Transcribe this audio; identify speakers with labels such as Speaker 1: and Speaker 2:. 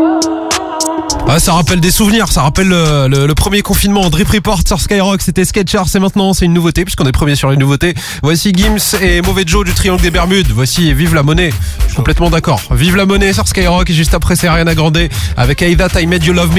Speaker 1: Ah, ça rappelle des souvenirs, ça rappelle le premier confinement. Drip Report sur Skyrock, c'était Skechers et maintenant c'est une nouveauté puisqu'on est premier sur les nouveautés. Voici Gims et Mauvais Joe du Triangle des Bermudes. Voici Vive la Monnaie. Je suis complètement d'accord. Vive la Monnaie sur Skyrock et juste après c'est Ariana Grande avec I That I Made You Love Me.